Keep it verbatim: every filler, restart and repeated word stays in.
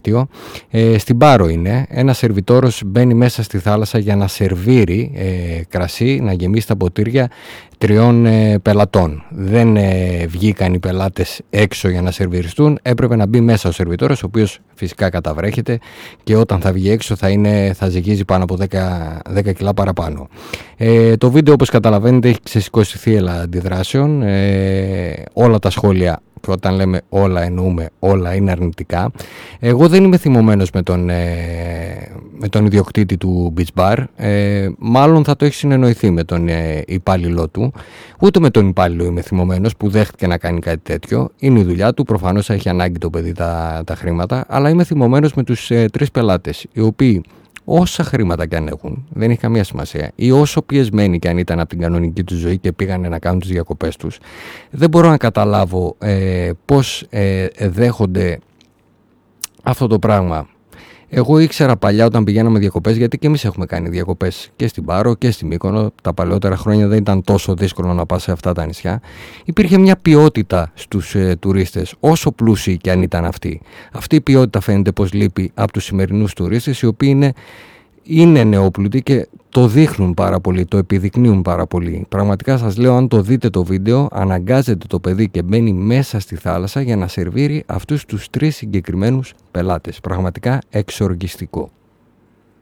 δίκτυο. Ε, στην Πάρο είναι. Ένας σερβιτόρος μπαίνει μέσα στη θάλασσα για να σερβίρει ε, κρασί, να γεμίσει τα ποτήρια τριών ε, πελατών. Δεν ε, βγήκαν οι πελάτες έξω για να σερβιριστούν. Έπρεπε να μπει μέσα ο σερβιτόρος, ο οποίος φυσικά καταβρέχεται και όταν θα βγει έξω θα, είναι, θα ζυγίζει πάνω από δέκα κιλά παραπάνω. Ε, το βίντεο, όπως καταλαβαίνετε, έχει ξεσηκώσει θύελλα αντιδράσεων. Ε, όλα τα σχόλια, και όταν λέμε όλα εννοούμε όλα, είναι αρνητικά. Εγώ δεν είμαι θυμωμένος με τον, ε, με τον ιδιοκτήτη του Beach Bar. Ε, μάλλον θα το έχει συνεννοηθεί με τον ε, υπάλληλό του. Ούτε με τον υπάλληλο είμαι θυμωμένος που δέχτηκε να κάνει κάτι τέτοιο. Είναι η δουλειά του, προφανώς έχει ανάγκη το παιδί τα, τα χρήματα. Αλλά είμαι θυμωμένος με τους ε, τρεις πελάτες, οι οποίοι όσα χρήματα και αν έχουν, δεν έχει καμία σημασία, ή όσο πιεσμένοι και αν ήταν από την κανονική του ζωή και πήγανε να κάνουν τις διακοπές τους, δεν μπορώ να καταλάβω ε, πώς ε, δέχονται αυτό το πράγμα. Εγώ ήξερα παλιά όταν πηγαίναμε διακοπές, γιατί και εμείς έχουμε κάνει διακοπές και στην Πάρο και στη Μύκονο. Τα παλαιότερα χρόνια δεν ήταν τόσο δύσκολο να πας σε αυτά τα νησιά. Υπήρχε μια ποιότητα στους ε, τουρίστες, όσο πλούσιοι και αν ήταν αυτοί. Αυτή η ποιότητα φαίνεται πως λείπει από τους σημερινούς τουρίστες, οι οποίοι είναι, είναι νεόπλουτοι και το δείχνουν πάρα πολύ, το επιδεικνύουν πάρα πολύ. Πραγματικά σας λέω, αν το δείτε το βίντεο, αναγκάζεται το παιδί και μπαίνει μέσα στη θάλασσα για να σερβίρει αυτούς τους τρεις συγκεκριμένους πελάτες. Πραγματικά εξοργιστικό.